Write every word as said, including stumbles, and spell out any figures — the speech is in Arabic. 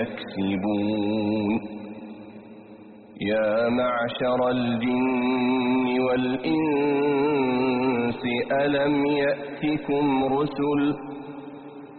يكسبون يا معشر الجن والإنس ألم يأتكم رسل